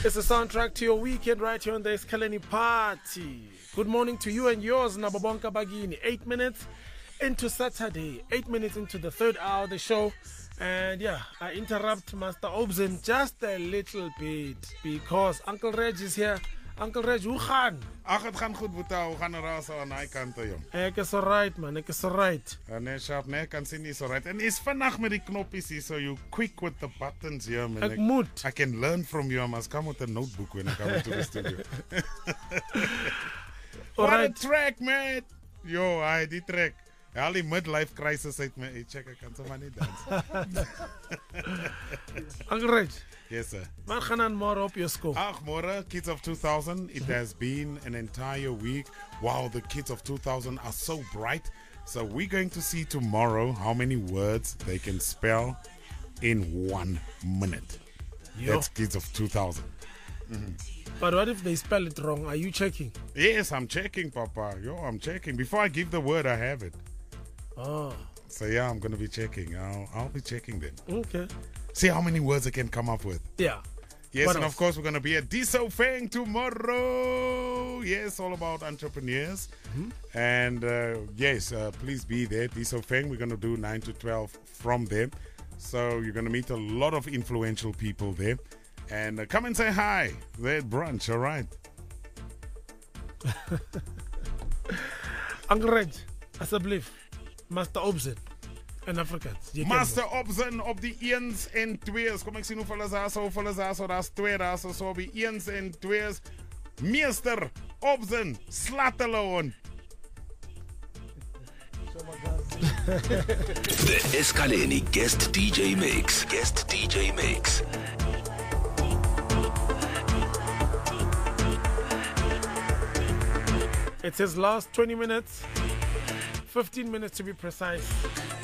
It's a soundtrack to your weekend right here on the Eskaleni Party. Good morning to you and yours, Nababonka Bagini. 8 minutes into Saturday, 8 minutes into the third hour of the show. And yeah, I interrupt Master Obzen just a little bit because Uncle Reg is here. Uncle Reg, hoe gaan? Ag, het gaan goed, Boeta. Hoe gaan er al zo aan die kant, jong? Ek is alright, man. Ek is alright. Nee, sharp, nee, kan sien is alright. En is vannacht met die knoppies hier, so you quick with the buttons here, man. Ek moet. I can learn from you. I must come with a notebook when I come into the studio. What a track, man. Yo, die track. Al die midlife crisis uit my. Check, ek kan sommer nie dans. Uncle Reg. Yes, sir. Wat gaan aan môre op jou skool? Ag, môre, Kids of 2000. It has been an entire week. Wow, the Kids of 2000 are so bright. So we're going to see tomorrow how many words they can spell in 1 minute. Yo. That's Kids of 2000. But what if they spell it wrong? Are you checking? Yes, I'm checking, Papa. Yo, I'm checking. Before I give the word, I have it. Oh. So yeah, I'm going to be checking. I'll be checking then. Okay. See how many words I can come up with. Yeah. Yes, What and else? of course we're going to be at Diso Fang tomorrow. Yes, all about entrepreneurs. And yes, please be there, Diso Fang. We're going to do 9 to 12 from there. So you're going to meet a lot of influential people there. And come and say hi. They're at brunch, all right? Uncle Reg, asseblief. Master Obzen in Afrikaans. Jy ken Master Obzen op die 1's en 2's. Kom ek sien hoeveel is daar so, daar's 2 daar so op die 1's en 2's. Meester Obzen, Slatterloon. The Eskaleni Guest DJ Mix. Guest DJ Mix. It's his last 20 minutes, 15 minutes to be precise.